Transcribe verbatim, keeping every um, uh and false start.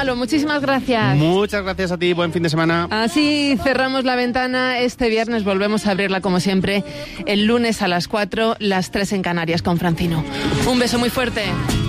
Malo, muchísimas gracias. Muchas gracias a ti, buen fin de semana. Así cerramos la ventana. Este viernes volvemos a abrirla como siempre el lunes a las cuatro, las tres en Canarias con Francino. Un beso muy fuerte.